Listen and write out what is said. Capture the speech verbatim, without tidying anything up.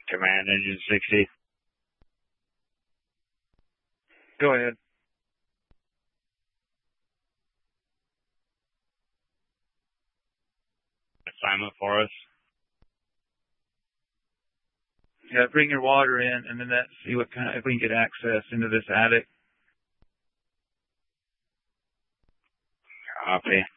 Command engine sixty. Go ahead. Assignment for us. Yeah, bring your water in, and then that see what kind of, if we can get access into this attic. Copy.